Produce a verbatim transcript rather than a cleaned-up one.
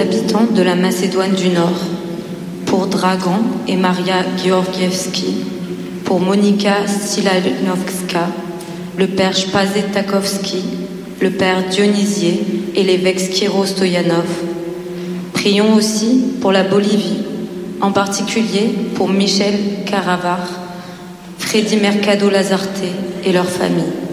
habitants de la Macédoine du Nord, pour Dragan et Maria Georgievski, pour Monika Stilanovska, le père Spazetakovski, le père Dionysier et l'évêque Skiro Stoyanov. Prions aussi pour la Bolivie, en particulier pour Michel Caravar, Freddy Mercado Lazarte et leurs familles.